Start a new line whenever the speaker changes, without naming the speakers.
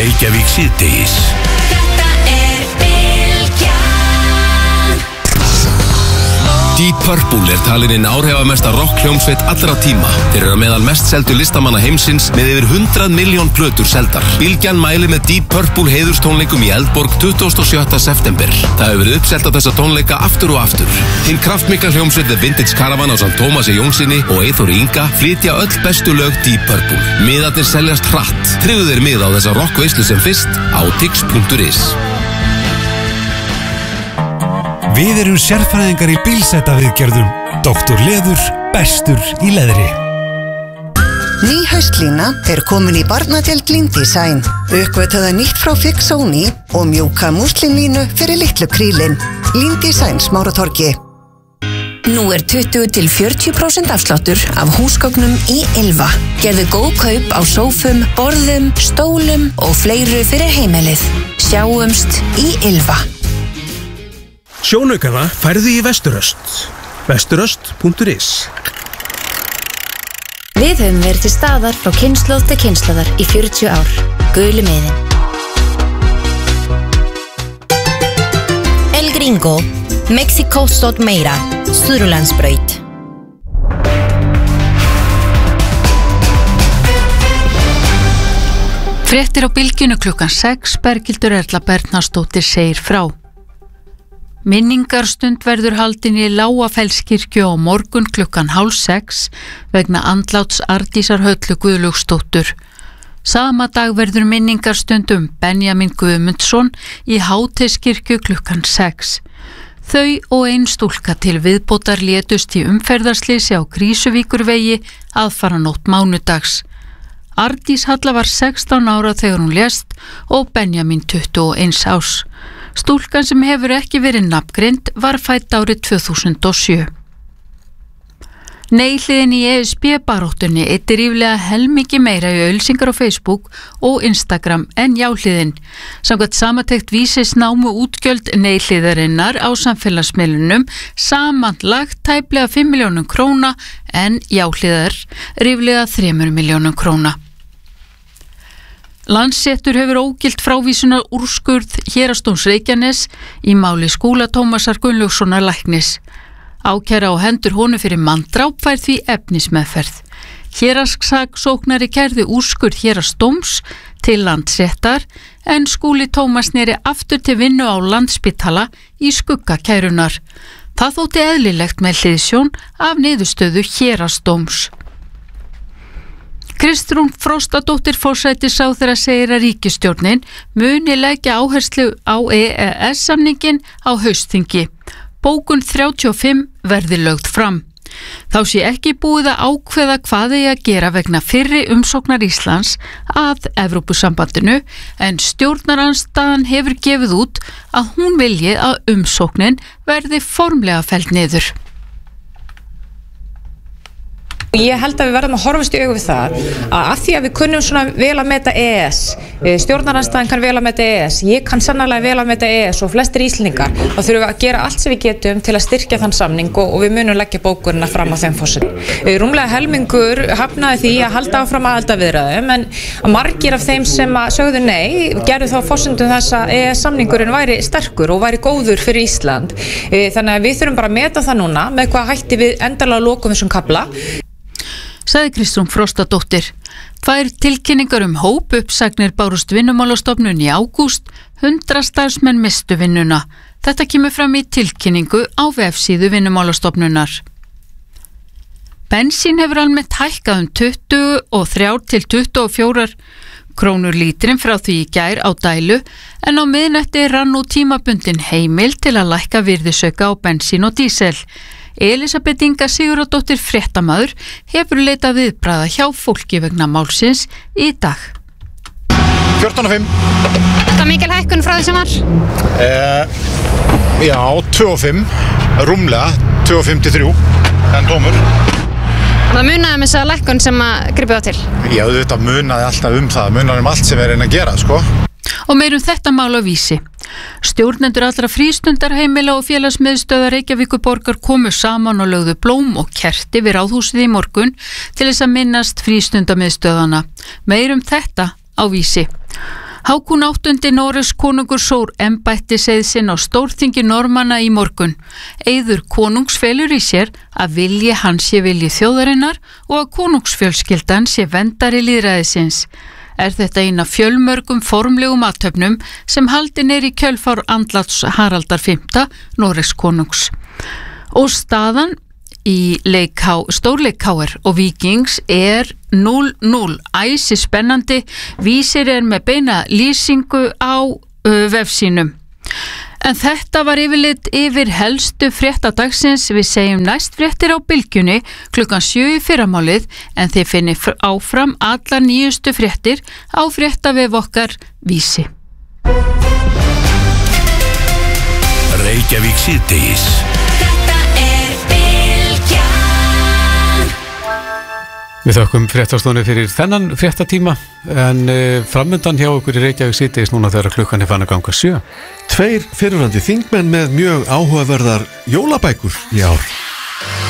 Reykjavík síðdegis. Deep Purple talin áhrifamesta rockhljómsveit allra tíma. Þeir eru meðal mest seldu listamanna heimsins með yfir 100 milljón plötur seldar. Bylgjan mæli með Deep Purple heiðurstónleikum í Eldborg 27. september. Það hefur verið uppselt á þessa tónleika aftur og aftur. Hinn kraftmikla hljómsveit The Vintage Caravan ásamt Tómasi Jónssoni og Eyþóri Inga flytja öll bestu lög Deep Purple. Miðarnir seljast hratt. Tryggðu þeir mið á þessa rockveislu sem fyrst á tix.is.
Við erum sérfræðingar í bílsætaviðgerðum. Dr. Leður, bestur í leðri.
Ný haustlína komin í barnadeild Lindesign. Uppgötaða nýtt frá Fixoni og mjúka múslinlínu fyrir litlu krílin. Lindesign Smáratorgi.
Nú 20-40% afsláttur af húsgögnum í Ylva. Gerðu góð kaup á sófum, borðum, stólum og fleiru fyrir heimilið. Sjáumst í Ylva.
Sjónaukana færðu í Vesturöst. Vesturöst.is.
Við höfum verið til staðar frá kynslóð til kynslóðar í 40 ár. Guli miðinn.
El Gringo, Mexico stótt meira, Suðurlandsbraut.
Fréttir á Bylgjunni klukkan 6, Berghildur Erla Bernharðsdóttir segir frá. Minningarstund verður haldin í Lágafellskirkju á morgun klukkan 5:30 vegna andláts Arndísar Höllu Guðlaugsdóttur. Sama dag verður minningarstund Benjamin Guðmundsson í Háteiskirkju klukkan 6. Þau og ein stúlka til viðbótar létust í umferðarslysi á Krísuvíkurvegi aðfaranótt mánudags. Arndís Halla var 16 ára þegar hún lést og Benjamin 21 árs. Stúlkan sem hefur ekki verið nafngreind var fædd árið 2007. Nei-hliðin í ESB-baróttunni eyddi ríflega helmingi meira í auglýsingar á Facebook og Instagram en já-hliðin. Samkvæmt samantekt Vísis námu útgjöld nei-hliðarinnar á samfélagsmiðlunum samanlagt tæplega 5 milljónum króna en já-hliðar ríflega 3 milljónum króna. Landsréttur hefur ógilt frávísunar úrskurð Héraðsdóms Reykjaness í máli Skúla Tómasar Gunnlaugssonar læknis. Ákæra á hendur honum fyrir manndráp fær því efnismeðferð. Héraðssaksóknari kærði úrskurð Héraðsdóms til Landsréttar en Skúli Tómas sneri aftur til vinnu á Landspítala í skugga kærunar. Það þótti eðlilegt með hliðsjón af niðurstöðu Héraðsdóms. Kristrún Frostadóttir forsætisráðherra segir að ríkisstjórnin muni leggja áherslu á EES-samningin á haustþingi. Bókun 35 verði lögð fram. Þá sé ekki búið að ákveða hvað eigi að gera vegna fyrri umsóknar Íslands að Evrópusambandinu en stjórnarandstaðan hefur gefið út að hún vilji að umsóknin verði formlega felld niður.
Ég held að við verðum að horfast í augu við það að því að við kunnum svona vel að meta EES, stjórnarandstaðan kann vel að meta EES, ég kann sannarlega vel að meta EES og flestir Íslendingar, þá þurfum við að gera allt sem við getum til að styrkja þann samning og við munum leggja bókunina fram á þeim forsendum. Rúmlega helmingur hafnaði því að halda áfram aðildarviðræðum en margir af þeim sem sögðu nei gerðu þá forsendum þess að EES-samningurinn væri sterkur og væri góður fyrir Ísland. Þannig að við þurfum bara að meta það núna með hvað hætti við endanlega lokum þessum kafla.
Sagði Kristrún Frostadóttir. Tvær tilkynningar hóp uppsagnir bárust Vinnumálastofnun í ágúst, 100 starfsmenn mistu vinnuna. Þetta kemur fram í tilkynningu á vefsíðu Vinnumálastofnunar. Bensín hefur almennt hækkað 23 til 24 krónur lítrin frá því í gær á dælu en á miðnætti rann nú tímabundin heimild til að lækka virðisauka á bensín og dísel. Elisabeth Inga Sigurðardóttir fréttamaður hefur leitað viðbragða hjá fólki vegna málsins í dag.
14,5.
Það mikil hækkun frá því sem var?
Já, 2,5. Rúmlega 2,5 til 3. En tómur.
Það munaði með þessa lækkun sem að gripa það til?
Já, þetta munaði alltaf það. Munaði allt sem við reyna að gera, sko.
Og meirum þetta mál á Vísi. Stjórnendur allra frístundarheimila og félagsmiðstöðva Reykjavíkurborgar komu saman og lögðu blóm og kerti við Ráðhúsið í morgun til þess að minnast frístundamiðstöðvana. Meirum þetta á Vísi. Hákon VIII Noregs konungur sór embættiseið sinn á stórþingi Normanna í morgun. Eiður konungs felur í sér að vilji hans sé vilji þjóðarinnar og að konungsfjölskyldan sé verndari lýðræðisins. Þetta eina fjölmörgum formlegum athöfnum sem haldin í kjölfar andláts Haraldar V Noregs konungs. Og staðan í stórleik KR og Víkings 0-0, æsi spennandi. Vísir með beina lýsingu á vefsínum. En þetta var yfirlit yfir helstu fréttadagsins. Við segjum næst fréttir á Bylgjunni klukkan 7 í fyrramálið, en þið finnið áfram allar nýjustu fréttir á fréttavef okkar Vísi.
Reykjavík síðdegis.
Við þökkum fréttastofunni fyrir þennan fréttatíma, en framundan hjá okkur í Reykjavík síðdegis núna þegar klukkan fann að ganga 7.
2 fyrrverandi þingmenn með mjög áhugaverðar jólabækur í ár.